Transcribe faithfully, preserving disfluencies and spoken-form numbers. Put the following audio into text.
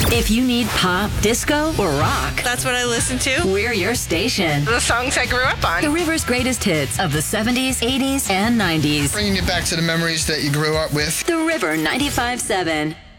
If you need pop, disco, or rock, that's what I listen to. We're your station. The songs I grew up on. The River's greatest hits of the seventies, eighties, and nineties. Bringing you back to the memories that you grew up with. The River ninety-five point seven.